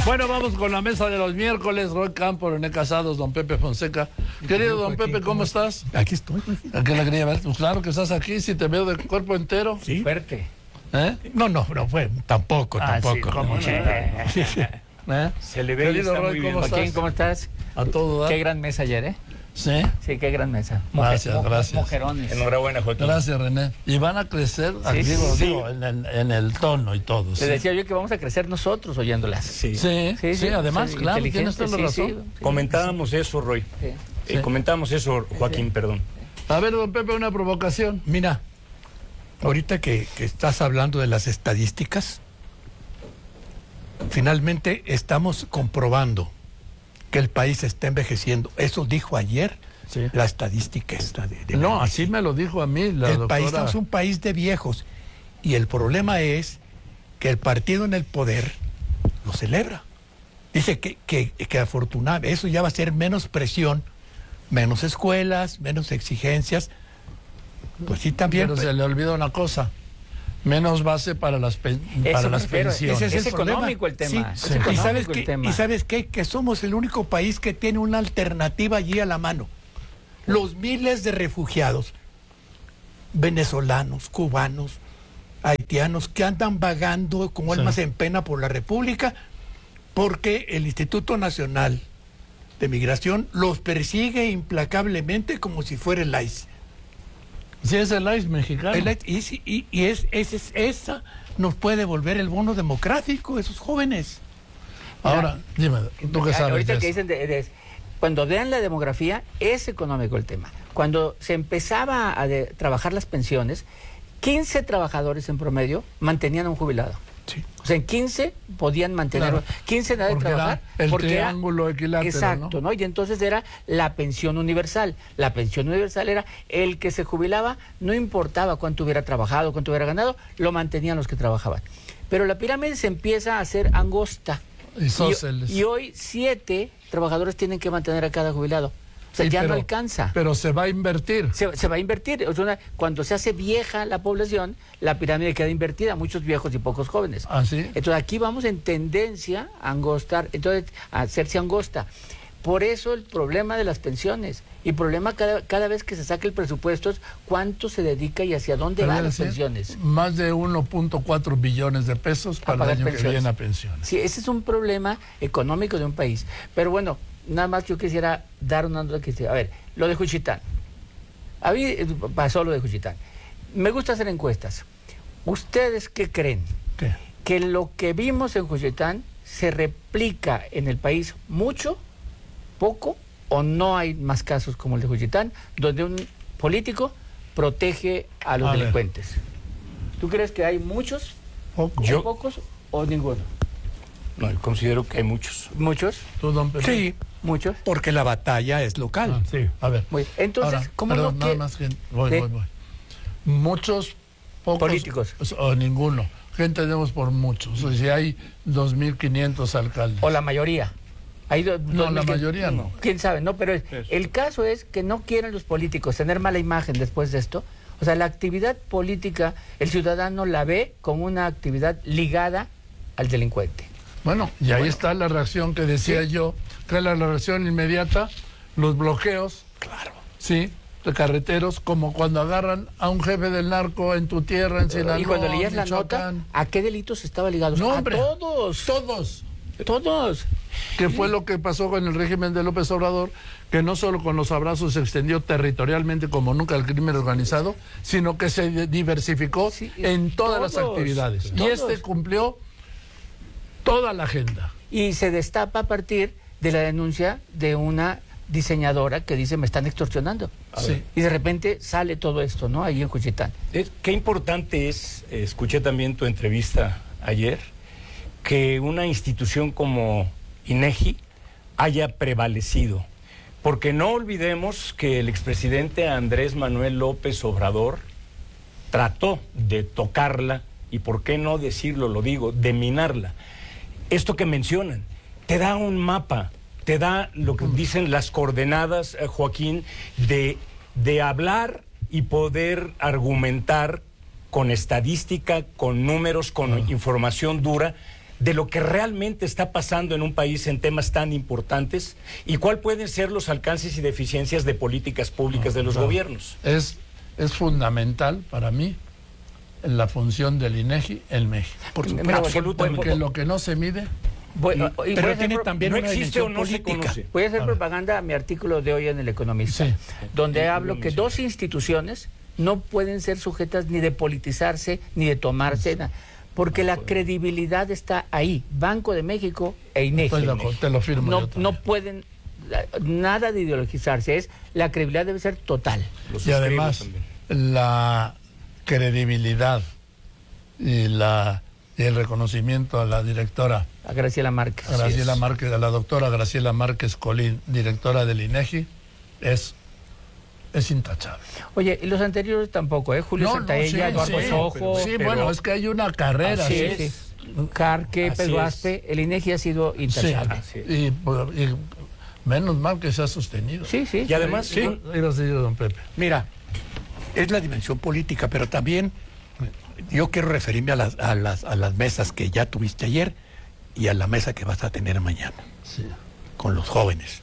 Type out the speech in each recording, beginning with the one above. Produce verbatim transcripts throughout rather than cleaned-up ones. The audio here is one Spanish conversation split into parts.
Bueno, vamos con la mesa de los miércoles. Roy Campo, René Casados, don Pepe Fonseca. Querido don Pepe, ¿cómo estás? Aquí estoy. Aquí la quería ver. Pues claro que estás aquí, si te veo de cuerpo entero. Sí. Fuerte. ¿Eh? No, no, pero fue tampoco, Ah, tampoco. sí, ¿cómo no? ¿Eh? Se le ve y Querido está Roy, muy bien. ¿cómo Joaquín, estás? ¿cómo estás? A todo dar. Qué gran mesa ayer, ¿eh? Sí. Sí, qué gran mesa. Gracias, Mujer- gracias. Mujerones. Enhorabuena, Joaquín. Gracias, René. Y van a crecer, Sí, digo, sí. digo, en, el, en el tono y todo. Le Sí, decía yo que vamos a crecer nosotros oyéndolas. Sí. sí, sí, además, sí, claro, tienes toda la inteligente, razón. sí, sí. Comentábamos eso, Roy. Sí. Eh, Sí. Comentábamos eso, Joaquín, perdón. A ver, don Pepe, una provocación. Mira, ahorita que, que estás hablando de las estadísticas, finalmente estamos comprobando que el país está envejeciendo. Eso dijo ayer Sí. la estadística esta de, de No, la- así me lo dijo a mí la el doctora. país es un país de viejos y el problema es que el partido en el poder lo celebra. Dice que, que, que afortunadamente eso ya va a ser menos presión, menos escuelas, menos exigencias. Pues sí, también. Pero se le olvida una cosa. Menos base para las, pen- Eso para me las refiero, pensiones. Ese es Es el problema. económico el tema, Sí, es sí. económico ¿Y sabes el qué? tema. ¿Y sabes qué? Que somos el único país que tiene una alternativa allí a la mano. Los miles de refugiados, venezolanos, cubanos, haitianos, que andan vagando como Sí. almas en pena por la República, porque el Instituto Nacional de Migración los persigue implacablemente como si fuera el I C E. Sí, es el I C E mexicano. El I C E, Y, y- y es, es- es- esa nos puede devolver el bono democrático, esos jóvenes. Ahora, dime, tú qué sabes Ahorita de que eso? dicen, de- de- cuando vean la demografía, es económico el tema. Cuando se empezaba a de- trabajar las pensiones, quince trabajadores en promedio mantenían a un jubilado. Sí. O sea, en quince podían mantener, Claro. quince nada de Porque era trabajar. el porque era- triángulo equilátero, Exacto, ¿no? ¿no? Y entonces era la pensión universal. La pensión universal era el que se jubilaba, no importaba cuánto hubiera trabajado, cuánto hubiera ganado, lo mantenían los que trabajaban. Pero la pirámide se empieza a hacer angosta. Y isósceles. Y, y hoy siete trabajadores tienen que mantener a cada jubilado. O sea, Sí, ya pero- no alcanza. Pero se va a invertir. Se, se va a invertir. O sea, una- cuando se hace vieja la población, la pirámide queda invertida, muchos viejos y pocos jóvenes. ¿Ah, sí? Entonces aquí vamos en tendencia a angostar, entonces a hacerse angosta. Por eso el problema de las pensiones. Y el problema cada, cada vez que se saque el presupuesto es cuánto se dedica y hacia dónde van las Debe ser pensiones. Más de uno punto cuatro billones de pesos A para el pagar año que pensiones. viene a pensiones. Sí, ese es un problema económico de un país. Pero bueno, nada más yo quisiera dar una nota que a ver, lo de Juchitán. A mí eh, pasó lo de Juchitán. Me gusta hacer encuestas. ¿Ustedes qué creen? ¿Qué? ¿Que lo que vimos en Juchitán se replica en el país mucho, poco, o no hay más casos como el de Juchitán, donde un político protege a los A ver. delincuentes? ¿Tú crees que hay muchos, Poco. o Yo- pocos, o ninguno? No, yo considero que hay muchos. ¿Muchos? ¿Tú, don Pepe? Sí, ¿Muchos? porque la batalla es local. Ah, sí, a ver. Muy bien. Entonces, Ahora, ¿cómo perdón, no nada que- más que voy, de- voy, voy. Muchos, pocos. Políticos. O ninguno. ¿Qué entendemos por muchos? O sea, si hay dos mil quinientos alcaldes. o la mayoría? Hay do- No, dos la mil que- mayoría no. ¿Quién sabe? No, pero el, el caso es que no quieren los políticos tener mala imagen después de esto. O sea, la actividad política, el ciudadano la ve como una actividad ligada al delincuente. Bueno, y ahí está la reacción que decía yo, que es la reacción inmediata, los bloqueos, Claro. sí, de carreteros, como cuando agarran a un jefe del narco en tu tierra, en Sinaloa, y cuando leías la nota, Michoacán. ¿a qué delitos estaba ligado? No, a hombre, todos, todos. todos. Que fue lo que pasó con el régimen de López Obrador, que no solo con los abrazos se extendió territorialmente como nunca el crimen organizado, sino que se diversificó Sí, en todas las todos, actividades. Y todos. este cumplió toda la agenda. Y se destapa a partir de la denuncia de una diseñadora que dice me están extorsionando. Sí. Y de repente sale todo esto, ¿no? Ahí en Juchitán. Es- qué importante es, eh, escuché también tu entrevista ayer, que una institución como INEGI haya prevalecido. Porque no olvidemos que el expresidente Andrés Manuel López Obrador trató de tocarla, y por qué no decirlo, lo digo, de minarla. Esto que mencionan, te da un mapa, te da lo que dicen las coordenadas, eh, Joaquín, de, de hablar y poder argumentar con estadística, con números, con información dura, de lo que realmente está pasando en un país en temas tan importantes y cuál pueden ser los alcances y deficiencias de políticas públicas no, de los no. gobiernos. Es, es fundamental para mí la función del INEGI en México. Por supuesto, absolutamente. Porque lo que no se mide... Voy, y, y pero tiene pro, también no una existe o no política. Se conoce. Voy a hacer a propaganda a mi artículo de hoy en El Economista, sí. donde sí, hablo que dos instituciones no pueden ser sujetas ni de politizarse ni de tomarse, sí. porque la credibilidad está ahí. Banco de México e INEGI. Pues te lo firmo no, yo no pueden nada de ideologizarse, es la credibilidad debe ser total. Y además también. la credibilidad y la y el reconocimiento a la directora a Graciela Márquez. A Graciela Márquez, a la doctora Graciela Márquez Colín, directora del INEGI, es, es intachable. Oye, y los anteriores tampoco, ¿eh? Julio no, Santaella, no, sí, Eduardo sí, Sojo. Sí, pero, bueno, es que hay una carrera. Así es. Sí. Carque, Pedro Aspe, el INEGI ha sido intachable. Sí, y, y menos mal que se ha sostenido. Sí, sí. Y además, sí. sí. Gracias, don Pepe. Mira, es la dimensión política, pero también yo quiero referirme a las, a las, a las mesas que ya tuviste ayer y a la mesa que vas a tener mañana, sí. con los jóvenes.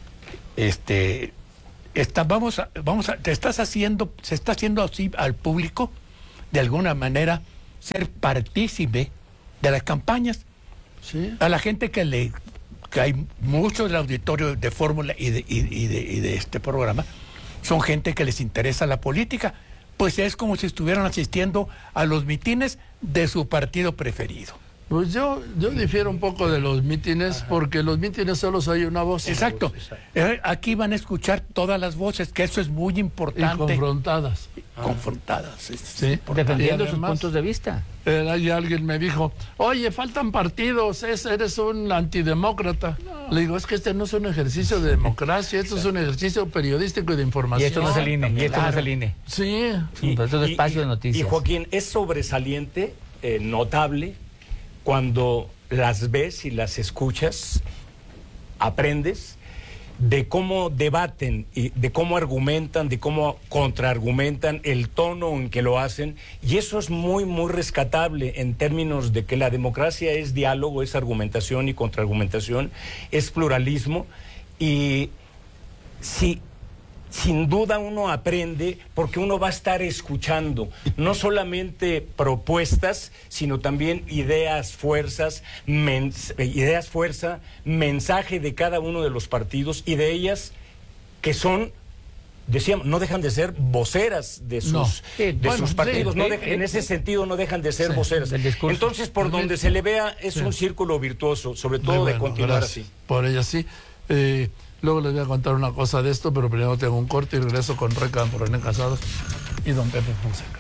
Este, está, vamos a, vamos a, te estás haciendo, se está haciendo así al público, de alguna manera, ser partícipe de las campañas. Sí. A la gente que le, que hay mucho del auditorio de Fórmula y de, y, y de, y de este programa, son gente que les interesa la política. Pues es como si estuvieran asistiendo a los mitines de su partido preferido. Pues yo, yo difiero un poco de los mítines, Ajá. porque los mítines solo hay una voz. Exacto. Eh, aquí van a escuchar todas las voces, que eso es muy importante. Y confrontadas. Ah. Confrontadas. Sí, sí. Defendiendo además, sus puntos de vista. Eh, ahí alguien me dijo, oye, faltan partidos, es, eres un antidemócrata. No. Le digo, es que este no es un ejercicio de democracia, esto es un ejercicio periodístico y de información. Y esto no es el INE, y esto claro. no es el INE. Sí. Y, esto es un espacio y, de noticias. Y Joaquín, es sobresaliente, eh, notable, cuando las ves y las escuchas, aprendes de cómo debaten, y de cómo argumentan, de cómo contraargumentan, el tono en que lo hacen, y eso es muy, muy rescatable en términos de que la democracia es diálogo, es argumentación y contraargumentación, es pluralismo, y si... sin duda uno aprende porque uno va a estar escuchando no solamente propuestas, sino también ideas, fuerzas, mens- ideas, fuerza, mensaje de cada uno de los partidos y de ellas que son, decíamos, no dejan de ser voceras de sus, no. de bueno, sus partidos, sí, no de, sí, en ese sí. sentido no dejan de ser sí, voceras. Entonces, por donde se le vea, es sí. un círculo virtuoso, sobre todo bueno, de continuar gracias. así. Por ella sí. Eh, Luego les voy a contar una cosa de esto, pero primero tengo un corte y regreso con Reca por René Casados y don Pepe Fonseca.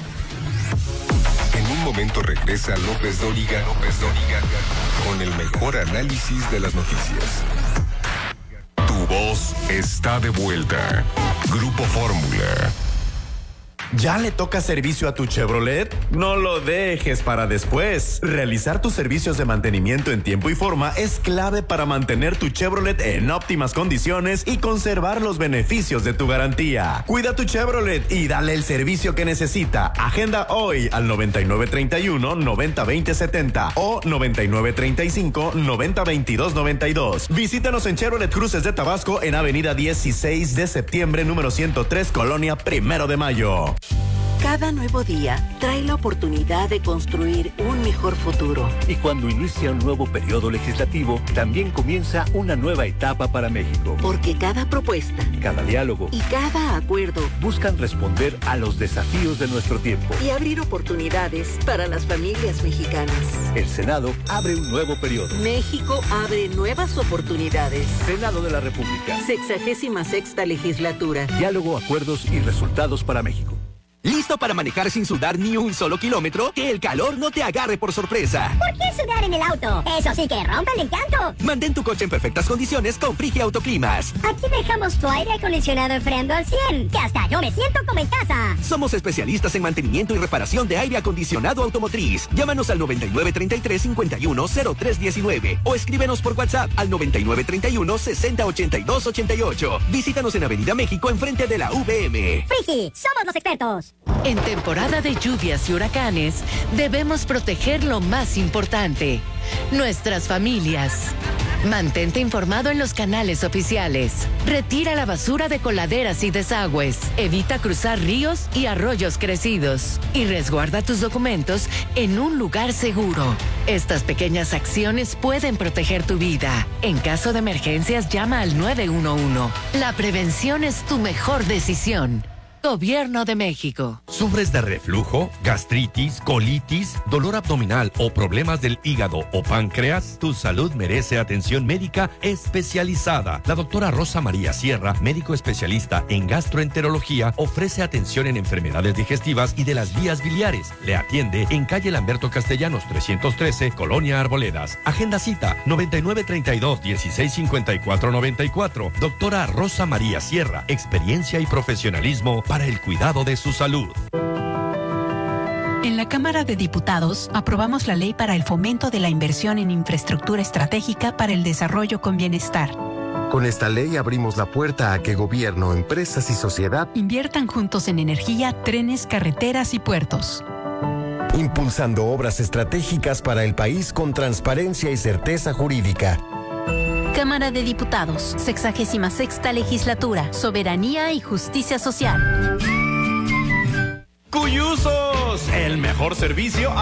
En un momento regresa López Dóriga, López Dóriga, con el mejor análisis de las noticias. Tu voz está de vuelta. Grupo Fórmula. ¿Ya le toca servicio a tu Chevrolet? No lo dejes para después. Realizar tus servicios de mantenimiento en tiempo y forma es clave para mantener tu Chevrolet en óptimas condiciones y conservar los beneficios de tu garantía. Cuida tu Chevrolet y dale el servicio que necesita. Agenda hoy al noventa y nueve treinta y uno, noventa veinte setenta o noventa y nueve treinta y cinco, noventa veintidós noventa y dos. Visítanos en Chevrolet Cruces de Tabasco en Avenida dieciséis de septiembre, número ciento tres, Colonia Primero de Mayo. Cada nuevo día trae la oportunidad de construir un mejor futuro. Y cuando inicia un nuevo periodo legislativo, también comienza una nueva etapa para México. Porque cada propuesta, cada diálogo y cada acuerdo buscan responder a los desafíos de nuestro tiempo y abrir oportunidades para las familias mexicanas. El Senado abre un nuevo periodo. México abre nuevas oportunidades. Senado de la República. Sexagésima sexta legislatura. Diálogo, acuerdos y resultados para México. ¿Listo para manejar sin sudar ni un solo kilómetro? Que el calor no te agarre por sorpresa. ¿Por qué sudar en el auto? Eso sí que rompe el encanto. Mantén tu coche en perfectas condiciones con Frigia Autoclimas. Aquí dejamos tu aire acondicionado enfriando al cien, que hasta yo me siento como en casa. Somos especialistas en mantenimiento y reparación de aire acondicionado automotriz. Llámanos al noventa y nueve treinta y tres, cincuenta y uno, cero tres diecinueve o escríbenos por WhatsApp al noventa y nueve treinta y uno, sesenta ochenta y dos ochenta y ocho. Visítanos en Avenida México enfrente de la U V M. Frigi, somos los expertos. En temporada de lluvias y huracanes, debemos proteger lo más importante, nuestras familias. Mantente informado en los canales oficiales. Retira la basura de coladeras y desagües. Evita cruzar ríos y arroyos crecidos. Y resguarda tus documentos en un lugar seguro. Estas pequeñas acciones pueden proteger tu vida. En caso de emergencias, llama al nueve uno uno. La prevención es tu mejor decisión. Gobierno de México. ¿Sufres de reflujo, gastritis, colitis, dolor abdominal o problemas del hígado o páncreas? Tu salud merece atención médica especializada. La doctora Rosa María Sierra, médico especialista en gastroenterología, ofrece atención en enfermedades digestivas y de las vías biliares. Le atiende en calle Lamberto Castellanos trescientos trece, Colonia Arboledas. Agenda cita noventa y nueve treinta y dos, dieciséis cincuenta y cuatro noventa y cuatro. Doctora Rosa María Sierra, experiencia y profesionalismo para el cuidado de su salud. En la Cámara de Diputados aprobamos la ley para el fomento de la inversión en infraestructura estratégica para el desarrollo con bienestar. Con esta ley abrimos la puerta a que gobierno, empresas y sociedad inviertan juntos en energía, trenes, carreteras y puertos. Impulsando obras estratégicas para el país con transparencia y certeza jurídica. Cámara de Diputados, sexagésima sexta legislatura, soberanía y justicia social. ¡Cuyusos! El mejor servicio